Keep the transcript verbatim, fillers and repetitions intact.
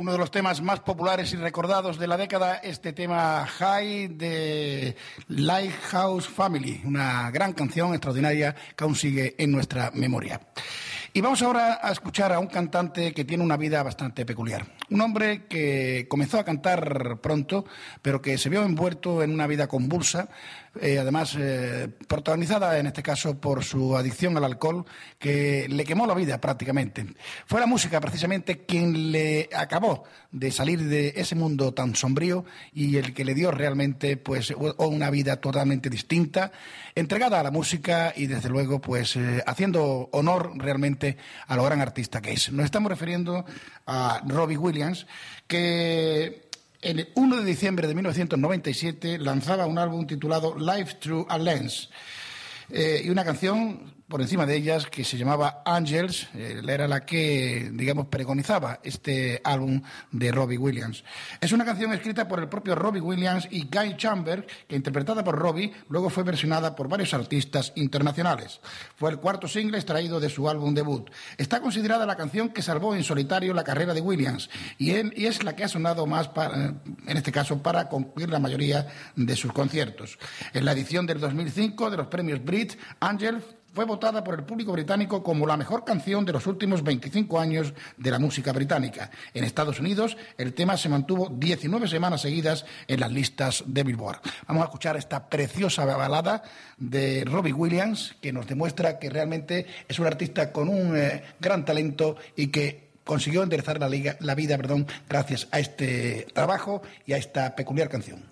uno de los temas más populares y recordados de la década, este tema High de Lighthouse Family, una gran canción extraordinaria que aún sigue en nuestra memoria. Y vamos ahora a escuchar a un cantante que tiene una vida bastante peculiar. Un hombre que comenzó a cantar pronto, pero que se vio envuelto en una vida convulsa, eh, además eh, protagonizada en este caso por su adicción al alcohol, que le quemó la vida prácticamente. Fue la música precisamente quien le acabó de salir de ese mundo tan sombrío y el que le dio realmente pues una vida totalmente distinta, entregada a la música y desde luego pues eh, haciendo honor realmente a lo gran artista que es. Nos estamos refiriendo a Robbie Williams, que el uno de diciembre de mil novecientos noventa y siete lanzaba un álbum titulado Life Through a Lens, eh, y una canción por encima de ellas que se llamaba Angels, eh, era la que, digamos, pregonizaba este álbum de Robbie Williams. Es una canción escrita por el propio Robbie Williams y Guy Chambers, que interpretada por Robbie, luego fue versionada por varios artistas internacionales. Fue el cuarto single extraído de su álbum debut. Está considerada la canción que salvó en solitario la carrera de Williams y, él, y es la que ha sonado más, para, en este caso, para concluir la mayoría de sus conciertos. En la edición del dos mil cinco de los premios Brit, Angels fue votada por el público británico como la mejor canción de los últimos veinticinco años de la música británica. En Estados Unidos, el tema se mantuvo diecinueve semanas seguidas en las listas de Billboard. Vamos a escuchar esta preciosa balada de Robbie Williams, que nos demuestra que realmente es un artista con un eh, gran talento y que consiguió enderezar la, liga, la vida perdón, gracias a este trabajo y a esta peculiar canción.